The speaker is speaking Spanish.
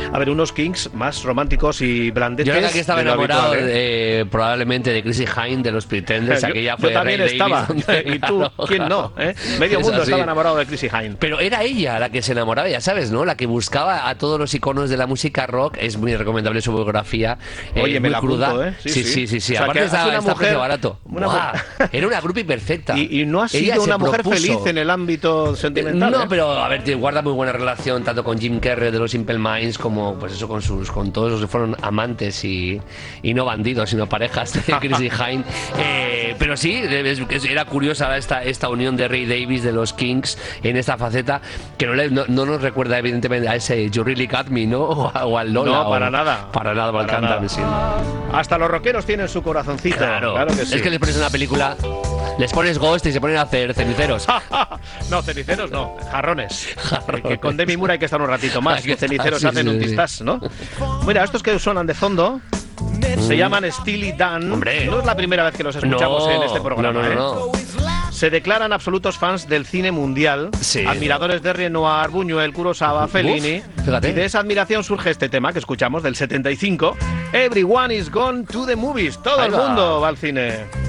A ver, unos Kings más románticos y blandetes. Yo creo que estaba de lo enamorado habitual, probablemente de Chrissy Hynde, de los Pretenders. Aquella fue yo también Ray estaba. Davis, Y tú, claro, ¿quién claro. no? Medio Es mundo así. estaba enamorado de Chrissy Hynde. Pero era ella la que se enamoraba, ya sabes, ¿no? La que buscaba a todos los iconos de la música rock. Es muy recomendable su biografía. Oye, me muy la cruda. apunto, ¿eh? Sí. O sea, Aparte que está una precio mujer barato. Buah, era una groupie perfecta. Y no ha Ella sido se una mujer propuso. feliz en el ámbito sentimental. No, pero a ver, guarda muy buena relación tanto con Jim Carrey de los Simple Minds como pues eso con todos los que fueron amantes y no bandidos, sino parejas de Chrissy Hynde. Pero sí, era curiosa esta unión de Ray Davies de los Kings en esta faceta que no nos recuerda evidentemente a ese You Really Got Me, ¿no? O al Lola. No, para nada. Para nada, Para cantan, nada. sí. Hasta los rockeros tienen su corazoncito. Claro, que sí. Es que les pones una película, les pones Ghost y se ponen a hacer ceniceros. No, ceniceros no, jarrones. Que con Demi Moore hay que estar un ratito más. Que ceniceros Sí, hacen sí, un sí. tistas, ¿no? Mira, estos que suenan de fondo se llaman Steely Dan. Hombre. No es la primera vez que los escuchamos en este programa. No. Se declaran absolutos fans del cine mundial, Sí. admiradores de Renoir, Buñuel, Kurosawa, Fellini. fíjate. Y de esa admiración surge este tema que escuchamos del 75, Everyone is Gone to the Movies. Todo Ahí el va. mundo va al cine.